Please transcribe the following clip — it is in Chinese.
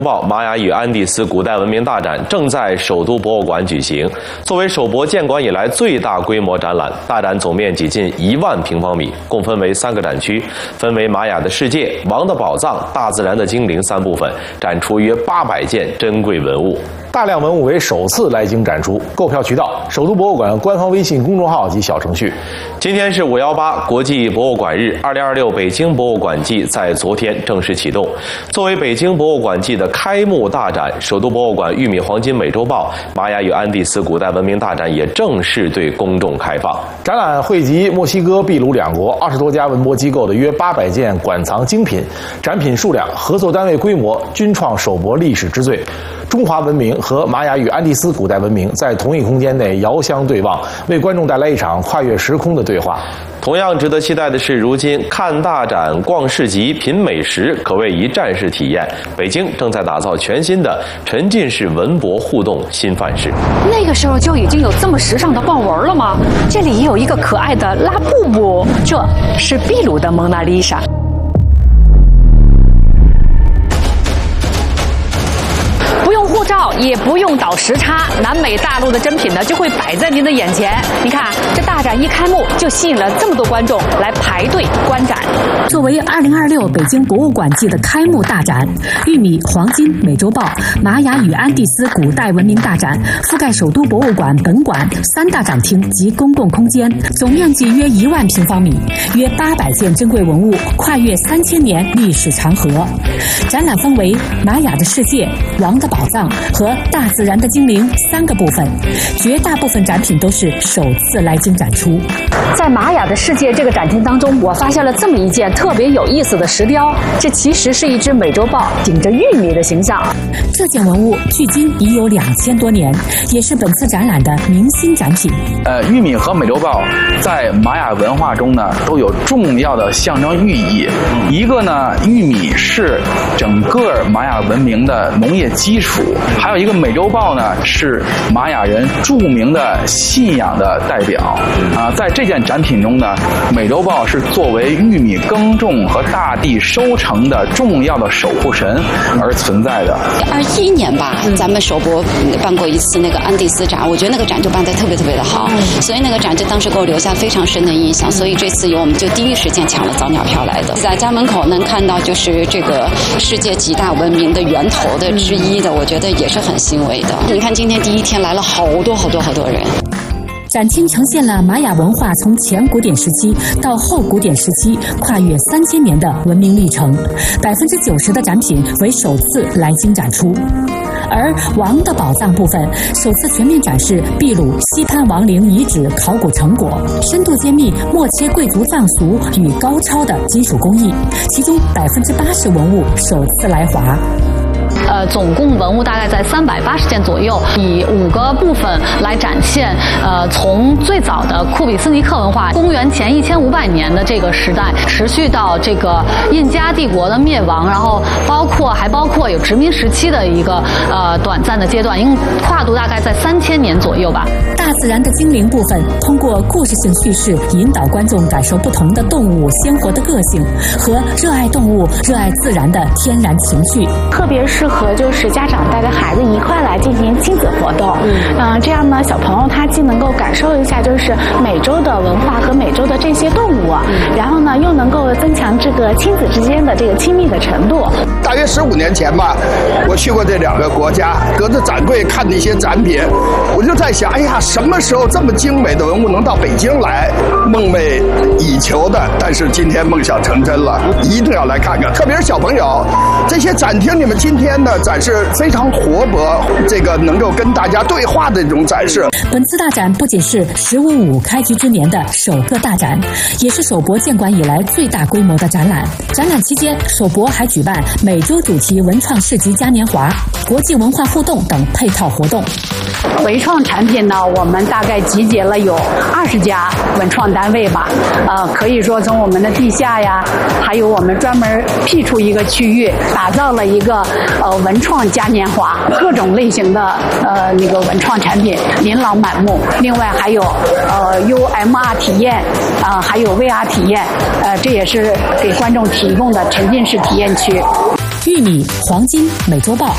报玛雅与安第斯古代文明大展正在首都博物馆举行。作为首博建馆以来最大规模展览，大展总面积近1万平方米，共分为3个展区，分为玛雅的世界、王的宝藏、大自然的精灵3部分，展出约800件珍贵文物。 大量文物为首次来京展出，购票渠道：首都博物馆官方微信公众号及小程序。 今天是518国际博物馆日，2026北京博物馆季在昨天正式启动。作为北京博物馆季的开幕大展，首都博物馆玉米黄金美洲豹玛雅与安第斯古代文明大展也正式对公众开放。 展览汇集墨西哥、秘鲁2国20多家文博机构的约800件馆藏精品，展品数量、合作单位规模均创首博历史之最。中华文明和玛雅与安第斯古代文明在同一空间内遥相对望，为观众带来一场跨越时空的对话。 同样值得期待的是，如今看大展、逛市集、品美食可谓一站式体验。北京正在打造全新的沉浸式文博互动新范式。 那个时候就已经有这么时尚的豹纹了吗？这里也有一个可爱的拉布布，这是秘鲁的蒙娜丽莎。不用护照，也不用倒时差，南美大陆的珍品呢就会摆在您的眼前。你看，这大展一开幕就吸引了这么多观众来排队观展。 作为2026北京博物馆季的开幕大展，玉米黄金美洲豹玛雅与安第斯古代文明大展覆盖首都博物馆本馆3大展厅及公共空间，总面积约1万平方米，约800件珍贵文物，跨越3000年历史长河。展览分为玛雅的世界、王的宝藏和大自然的精灵3个部分，绝大部分展品都是首次来京展出。 在玛雅的世界这个展厅当中，我发现了这么一件特别有意思的石雕，这其实是一只美洲豹顶着玉米的形象。 这件文物距今已有2000多年，也是本次展览的明星展品。 玉米和美洲豹在玛雅文化中呢都有重要的象征寓意。一个呢，玉米是整个玛雅文明的农业基础，还有一个美洲豹呢是玛雅人著名的信仰的代表。在这件展品中呢，美洲豹是作为玉米耕种和大地收成的重要的守护神而存在的。 21年吧，咱们首博办过一次那个安第斯展，我觉得那个展就办得特别特别的好，所以那个展就当时给我留下非常深的印象。所以这次我们就第一时间抢了早鸟票来的，在家门口能看到就是这个世界几大文明的源头的之一的，我觉得也是很欣慰的。你看今天第一天来了好多人。 展厅呈现了玛雅文化从前古典时期到后古典时期跨越3000年的文明历程，90%的展品为首次来京展出。而王的宝藏部分首次全面展示秘鲁西潘王陵遗址考古成果，深度揭秘默切贵族葬俗与高超的金属工艺，其中80%文物首次来华。 总共文物大概在380件左右，以5个部分来展现。从最早的库比斯尼克文化，公元前1500年的这个时代，持续到这个印加帝国的灭亡，然后还包括有殖民时期的一个短暂的阶段，跨度大概在3000年左右吧。 大自然的精灵部分通过故事性叙事引导观众感受不同的动物鲜活的个性和热爱动物、热爱自然的天然情绪， 特别适合就是家长带着孩子一块来进行亲子活动。这样呢，小朋友他既能够感受一下就是美洲的文化和美洲的这些动物，然后呢又能够增强这个亲子之间的这个亲密的程度。 大约15年前吧，我去过这2个国家，隔着展柜看那些展品，我就在想，哎呀，什么时候这么精美的文物能到北京来？梦寐以求的，但是今天梦想成真了，一定要来看看。特别是小朋友，这些展厅你们今天的展示非常活泼，这个能够跟大家对话的这种展示。 本次大展不仅是15.5开局之年的首个大展，也是首博建馆以来最大规模的展览。展览期间，首博还举办美洲主题文创市集嘉年华、国际文化互动等配套活动。 文创产品呢，我们大概集结了有20家文创单位吧，可以说从我们的地下呀，还有我们专门辟出一个区域，打造了一个文创嘉年华，各种类型的那个文创产品琳琅满目。另外还有UMR 体验还有 VR 体验，这也是给观众提供的沉浸式体验区。 玉米、黄金、美洲豹